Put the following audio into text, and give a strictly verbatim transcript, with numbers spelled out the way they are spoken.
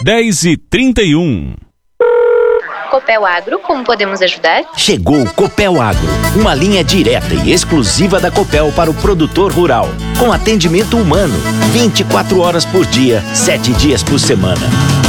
dez e trinta e um. Copel Agro, como podemos ajudar? Chegou o Copel Agro, uma linha direta e exclusiva da Copel para o produtor rural, com atendimento humano, vinte e quatro horas por dia, sete dias por semana.